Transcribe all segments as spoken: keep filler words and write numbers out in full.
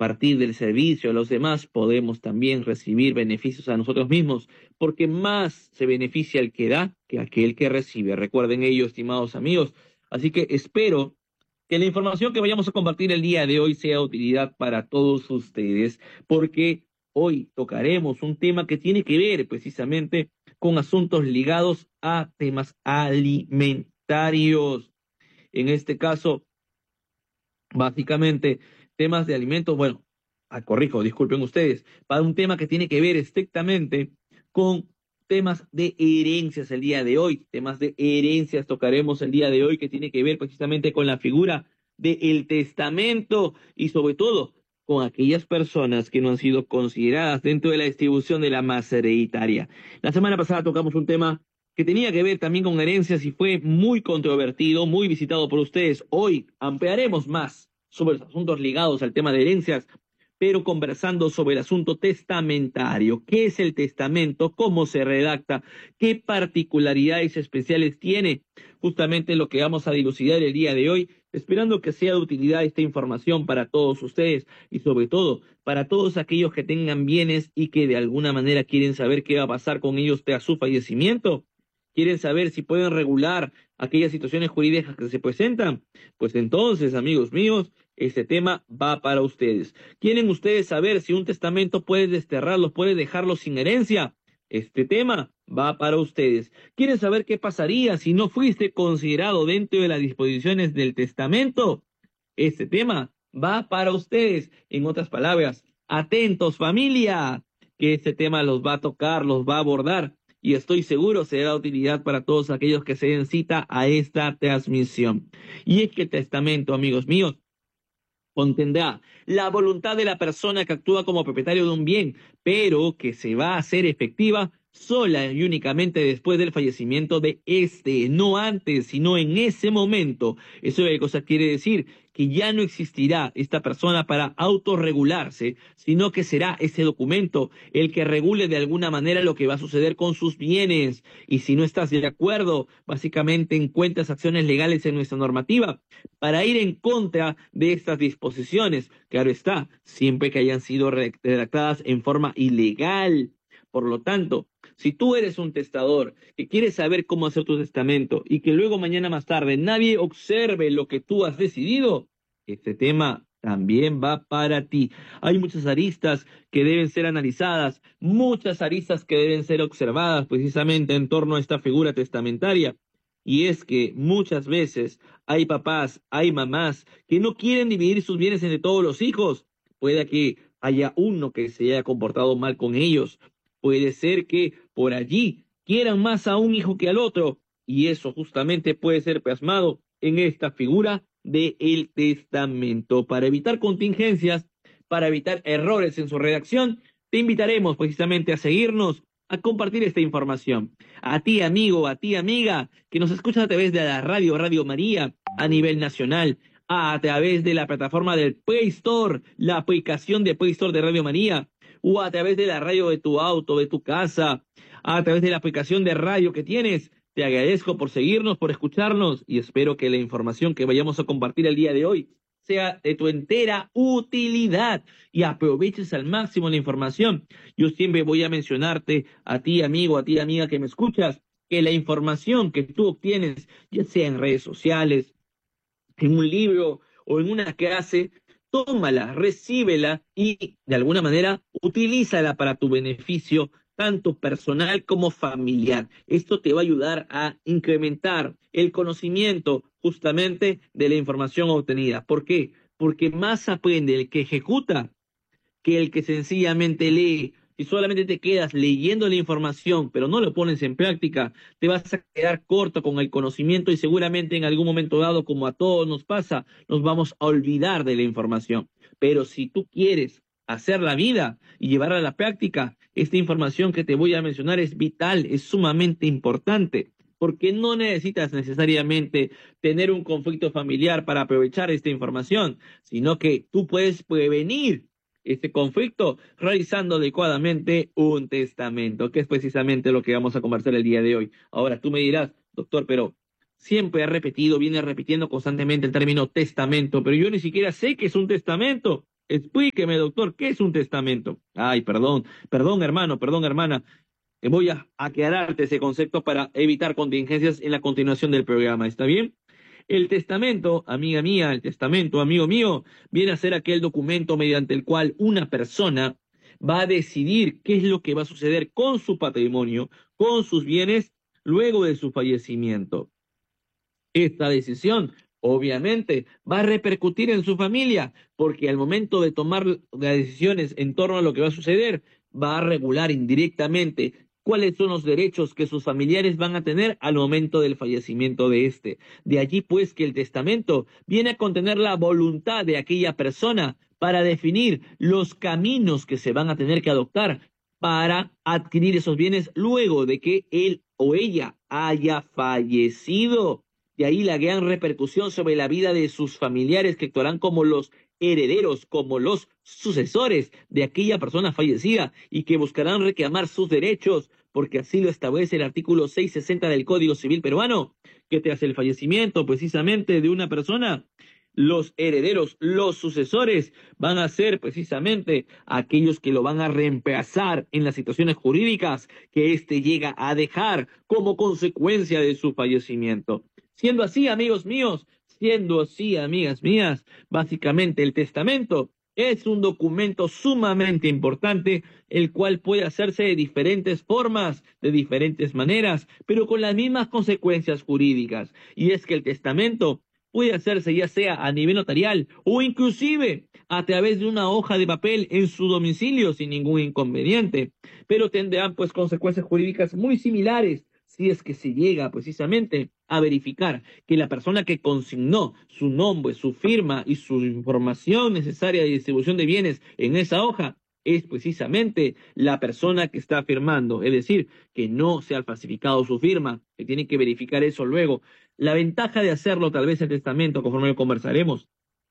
partir del servicio a los demás podemos también recibir beneficios a nosotros mismos, porque más se beneficia el que da que aquel que recibe. Recuerden ello, estimados amigos. Así que espero que la información que vayamos a compartir el día de hoy sea de utilidad para todos ustedes, porque hoy tocaremos un tema que tiene que ver precisamente con asuntos ligados a temas alimentarios. En este caso, básicamente, temas de alimentos, bueno, ah, corrijo, disculpen ustedes, para un tema que tiene que ver estrictamente con temas de herencias el día de hoy. Temas de herencias tocaremos el día de hoy que tiene que ver precisamente con la figura del testamento y sobre todo con aquellas personas que no han sido consideradas dentro de la distribución de la masa hereditaria. La semana pasada tocamos un tema que tenía que ver también con herencias y fue muy controvertido, muy visitado por ustedes. Hoy ampliaremos más sobre los asuntos ligados al tema de herencias, pero conversando sobre el asunto testamentario. ¿Qué es el testamento? ¿Cómo se redacta? ¿Qué particularidades especiales tiene? Justamente lo que vamos a dilucidar el día de hoy, esperando que sea de utilidad esta información para todos ustedes y sobre todo para todos aquellos que tengan bienes y que de alguna manera quieren saber qué va a pasar con ellos tras su fallecimiento. ¿Quieren saber si pueden regular aquellas situaciones jurídicas que se presentan? Pues entonces, amigos míos, este tema va para ustedes. ¿Quieren ustedes saber si un testamento puede desterrarlos, puede dejarlos sin herencia? Este tema va para ustedes. ¿Quieren saber qué pasaría si no fuiste considerado dentro de las disposiciones del testamento? Este tema va para ustedes. En otras palabras, atentos familia, que este tema los va a tocar, los va a abordar. Y estoy seguro será de utilidad para todos aquellos que se den cita a esta transmisión. Y es que el testamento, amigos míos, contendrá la voluntad de la persona que actúa como propietario de un bien, pero que se va a hacer efectiva sola y únicamente después del fallecimiento de éste, no antes, sino en ese momento. ¿Eso qué cosa quiere decir? Que ya no existirá esta persona para autorregularse, sino que será ese documento el que regule de alguna manera lo que va a suceder con sus bienes. Y si no estás de acuerdo, básicamente encuentras acciones legales en nuestra normativa para ir en contra de estas disposiciones. Claro está, siempre que hayan sido redactadas en forma ilegal. Por lo tanto, si tú eres un testador que quieres saber cómo hacer tu testamento y que luego mañana más tarde nadie observe lo que tú has decidido, este tema también va para ti. Hay muchas aristas que deben ser analizadas, muchas aristas que deben ser observadas precisamente en torno a esta figura testamentaria. Y es que muchas veces hay papás, hay mamás que no quieren dividir sus bienes entre todos los hijos. Puede que haya uno que se haya comportado mal con ellos. Puede ser que por allí quieran más a un hijo que al otro, y eso justamente puede ser plasmado en esta figura del testamento. Para evitar contingencias, para evitar errores en su redacción, te invitaremos precisamente a seguirnos, a compartir esta información. A ti, amigo, a ti, amiga, que nos escuchas a través de la radio, Radio María, a nivel nacional, a través de la plataforma del Play Store, la aplicación de Play Store de Radio María, o a través de la radio de tu auto, de tu casa, a través de la aplicación de radio que tienes. Te agradezco por seguirnos, por escucharnos y espero que la información que vayamos a compartir el día de hoy sea de tu entera utilidad y aproveches al máximo la información. Yo siempre voy a mencionarte a ti, amigo, a ti, amiga que me escuchas, que la información que tú obtienes, ya sea en redes sociales, en un libro o en una clase, tómala, recíbela y de alguna manera utilízala para tu beneficio, tanto personal como familiar. Esto te va a ayudar a incrementar el conocimiento justamente de la información obtenida. ¿Por qué? Porque más aprende el que ejecuta que el que sencillamente lee. Si solamente te quedas leyendo la información, pero no lo pones en práctica, te vas a quedar corto con el conocimiento y seguramente en algún momento dado, como a todos nos pasa, nos vamos a olvidar de la información. Pero si tú quieres hacer la vida y llevarla a la práctica, esta información que te voy a mencionar es vital, es sumamente importante, porque no necesitas necesariamente tener un conflicto familiar para aprovechar esta información, sino que tú puedes prevenir este conflicto realizando adecuadamente un testamento, que es precisamente lo que vamos a conversar el día de hoy. Ahora tú me dirás, doctor, pero siempre ha repetido, viene repitiendo constantemente el término testamento, pero yo ni siquiera sé qué es un testamento. Explíqueme, doctor, ¿qué es un testamento? Ay, perdón, perdón, hermano, perdón, hermana. Eh, Voy a aclararte ese concepto para evitar contingencias en la continuación del programa, ¿está bien? El testamento, amiga mía, el testamento, amigo mío, viene a ser aquel documento mediante el cual una persona va a decidir qué es lo que va a suceder con su patrimonio, con sus bienes, luego de su fallecimiento. Esta decisión, obviamente, va a repercutir en su familia, porque al momento de tomar las decisiones en torno a lo que va a suceder, va a regular indirectamente cuáles son los derechos que sus familiares van a tener al momento del fallecimiento de éste. De allí, pues, que el testamento viene a contener la voluntad de aquella persona para definir los caminos que se van a tener que adoptar para adquirir esos bienes luego de que él o ella haya fallecido. De ahí la gran repercusión sobre la vida de sus familiares que actuarán como los herederos, como los sucesores de aquella persona fallecida y que buscarán reclamar sus derechos, porque así lo establece el artículo seiscientos sesenta del Código Civil peruano, que tras el fallecimiento precisamente de una persona, los herederos, los sucesores, van a ser precisamente aquellos que lo van a reemplazar en las situaciones jurídicas que éste llega a dejar como consecuencia de su fallecimiento. Siendo así, amigos míos, siendo así, amigas mías, básicamente el testamento es un documento sumamente importante, el cual puede hacerse de diferentes formas, de diferentes maneras, pero con las mismas consecuencias jurídicas. Y es que el testamento puede hacerse ya sea a nivel notarial o inclusive a través de una hoja de papel en su domicilio sin ningún inconveniente, pero tendrán pues consecuencias jurídicas muy similares si es que se llega precisamente a verificar que la persona que consignó su nombre, su firma y su información necesaria de distribución de bienes en esa hoja es precisamente la persona que está firmando, es decir, que no se ha falsificado su firma, que tiene que verificar eso luego. La ventaja de hacerlo, tal vez el testamento, conforme lo conversaremos,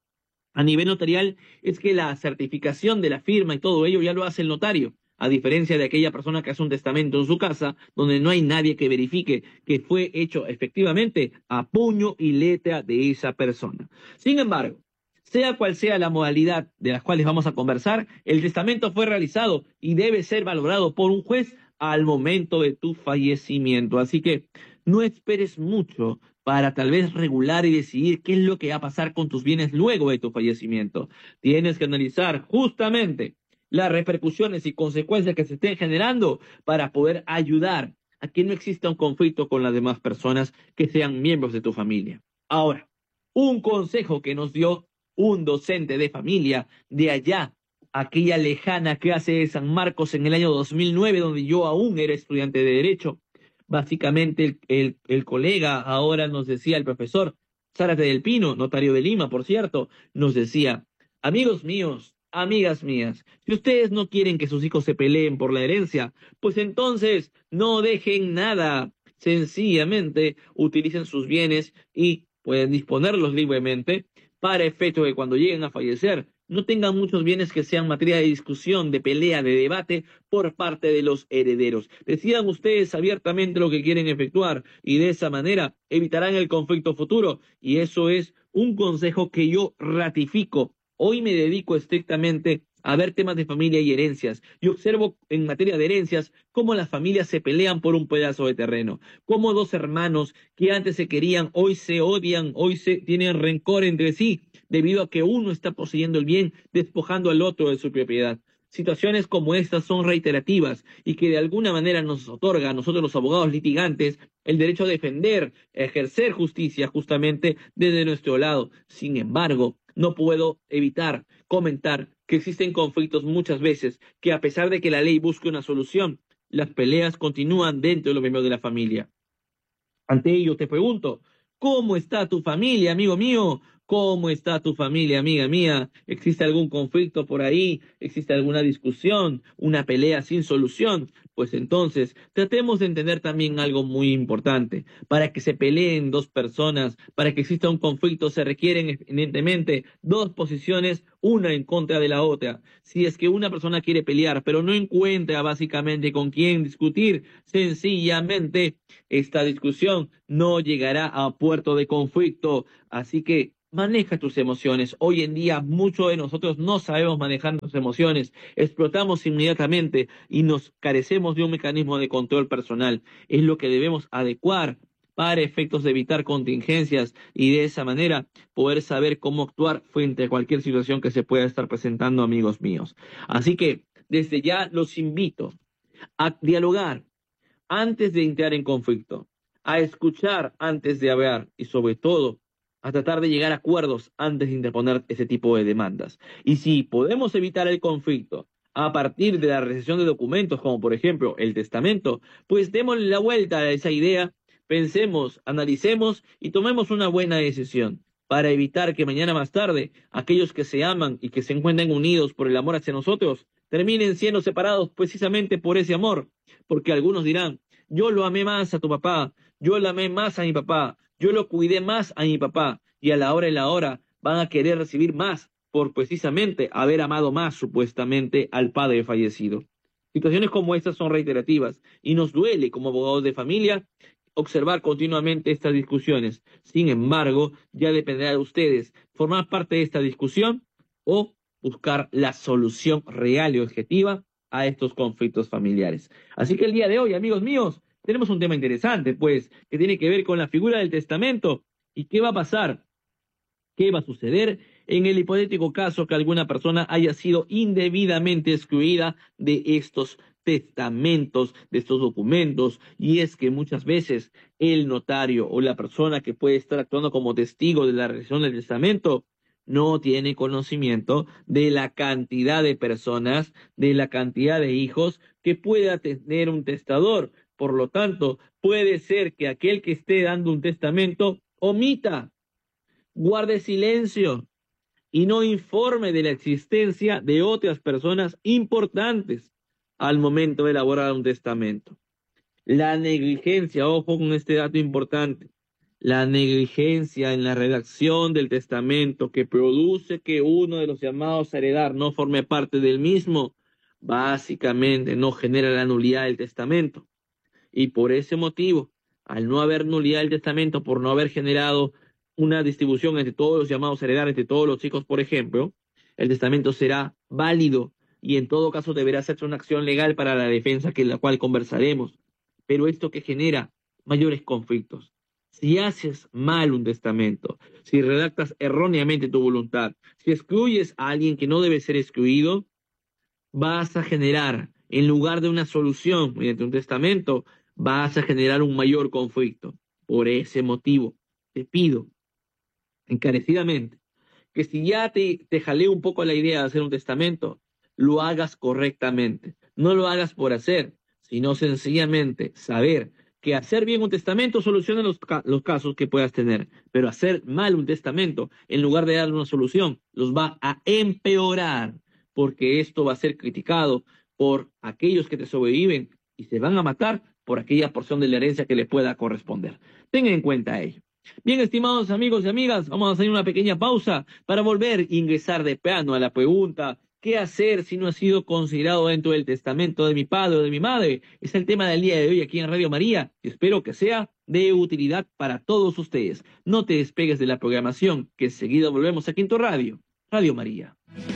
a nivel notarial, es que la certificación de la firma y todo ello ya lo hace el notario, a diferencia de aquella persona que hace un testamento en su casa, donde no hay nadie que verifique que fue hecho efectivamente a puño y letra de esa persona. Sin embargo, sea cual sea la modalidad de las cuales vamos a conversar, el testamento fue realizado y debe ser valorado por un juez al momento de tu fallecimiento. Así que no esperes mucho para tal vez regular y decidir qué es lo que va a pasar con tus bienes luego de tu fallecimiento. Tienes que analizar justamente las repercusiones y consecuencias que se estén generando para poder ayudar a que no exista un conflicto con las demás personas que sean miembros de tu familia. Ahora, un consejo que nos dio un docente de familia de allá, aquella lejana clase de San Marcos en el año dos mil nueve, donde yo aún era estudiante de Derecho. Básicamente el, el, el colega ahora nos decía, el profesor Zárate del Pino, notario de Lima, por cierto, nos decía, amigos míos, amigas mías, si ustedes no quieren que sus hijos se peleen por la herencia, pues entonces no dejen nada, sencillamente utilicen sus bienes y pueden disponerlos libremente para efecto de que cuando lleguen a fallecer no tengan muchos bienes que sean materia de discusión, de pelea, de debate por parte de los herederos. Decidan ustedes abiertamente lo que quieren efectuar y de esa manera evitarán el conflicto futuro. Y eso es un consejo que yo ratifico. Hoy me dedico estrictamente a ver temas de familia y herencias. Y observo en materia de herencias cómo las familias se pelean por un pedazo de terreno. Cómo dos hermanos que antes se querían, hoy se odian, hoy se tienen rencor entre sí, debido a que uno está poseyendo el bien, despojando al otro de su propiedad. Situaciones como estas son reiterativas y que de alguna manera nos otorga a nosotros los abogados litigantes el derecho a defender, a ejercer justicia justamente desde nuestro lado. Sin embargo, no puedo evitar comentar que existen conflictos muchas veces que a pesar de que la ley busque una solución, las peleas continúan dentro de los miembros de la familia. Ante ello te pregunto, ¿cómo está tu familia, amigo mío? ¿Cómo está tu familia, amiga mía? ¿Existe algún conflicto por ahí? ¿Existe alguna discusión? ¿Una pelea sin solución? Pues entonces, tratemos de entender también algo muy importante. Para que se peleen dos personas, para que exista un conflicto, se requieren evidentemente dos posiciones, una en contra de la otra. Si es que una persona quiere pelear, pero no encuentra básicamente con quién discutir, sencillamente esta discusión no llegará a puerto de conflicto. Así que Maneja tus emociones. Hoy en día muchos de nosotros no sabemos manejar nuestras emociones, explotamos inmediatamente y nos carecemos de un mecanismo de control personal. Es lo que debemos adecuar para efectos de evitar contingencias y de esa manera poder saber cómo actuar frente a cualquier situación que se pueda estar presentando, amigos míos. Así que desde ya los invito a dialogar antes de entrar en conflicto, a escuchar antes de hablar y sobre todo a tratar de llegar a acuerdos antes de interponer ese tipo de demandas. Y si podemos evitar el conflicto a partir de la recepción de documentos, como por ejemplo el testamento, pues démosle la vuelta a esa idea, pensemos, analicemos y tomemos una buena decisión para evitar que mañana más tarde aquellos que se aman y que se encuentran unidos por el amor hacia nosotros terminen siendo separados precisamente por ese amor, porque algunos dirán, yo lo amé más a tu papá, yo lo amé más a mi papá, yo lo cuidé más a mi papá, y a la hora y la hora van a querer recibir más por precisamente haber amado más supuestamente al padre fallecido. Situaciones como estas son reiterativas y nos duele como abogados de familia observar continuamente estas discusiones. Sin embargo, ya dependerá de ustedes formar parte de esta discusión o buscar la solución real y objetiva a estos conflictos familiares. Así que el día de hoy, amigos míos, tenemos un tema interesante, pues, que tiene que ver con la figura del testamento y qué va a pasar, qué va a suceder en el hipotético caso que alguna persona haya sido indebidamente excluida de estos testamentos, de estos documentos, y es que muchas veces el notario o la persona que puede estar actuando como testigo de la realización del testamento no tiene conocimiento de la cantidad de personas, de la cantidad de hijos que pueda tener un testador. Por lo tanto, puede ser que aquel que esté dando un testamento omita, guarde silencio y no informe de la existencia de otras personas importantes al momento de elaborar un testamento. La negligencia, ojo con este dato importante, la negligencia en la redacción del testamento que produce que uno de los llamados a heredar no forme parte del mismo, básicamente no genera la nulidad del testamento. Y por ese motivo, al no haber nulidad del testamento, por no haber generado una distribución entre todos los llamados a heredar, entre todos los hijos, por ejemplo, el testamento será válido y en todo caso deberá hacerse una acción legal para la defensa, que la cual conversaremos. Pero esto que genera mayores conflictos. Si haces mal un testamento, si redactas erróneamente tu voluntad, si excluyes a alguien que no debe ser excluido, vas a generar, en lugar de una solución mediante un testamento, vas a generar un mayor conflicto. Por ese motivo, te pido encarecidamente que si ya te, te jalé un poco la idea de hacer un testamento, lo hagas correctamente. No lo hagas por hacer, sino sencillamente saber que hacer bien un testamento soluciona los, los casos que puedas tener, pero hacer mal un testamento, en lugar de darle una solución, los va a empeorar, porque esto va a ser criticado por aquellos que te sobreviven y se van a matar por aquella porción de la herencia que le pueda corresponder. Tengan en cuenta ello. Bien, estimados amigos y amigas, vamos a hacer una pequeña pausa para volver a ingresar de plano a la pregunta: ¿qué hacer si no ha sido considerado dentro del testamento de mi padre o de mi madre? Es el tema del día de hoy aquí en Radio María y espero que sea de utilidad para todos ustedes. No te despegues de la programación, que enseguida volvemos aquí en tu radio, Radio María.